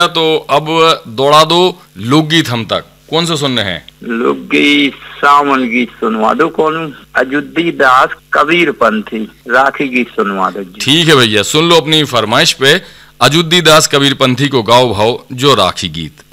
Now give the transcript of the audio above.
तो अब दौड़ा दो लोकगीत हम तक, कौन से सुनने हैं? लोकगीत सावन गीत सुनवा दो, कौन अयोध्या दास कबीर पंथी राखी गीत सुनवा दो जी। ठीक है भैया, सुन लो अपनी फरमाइश पे अयोध्या दास कबीर पंथी को गाओ भाव जो राखी गीत।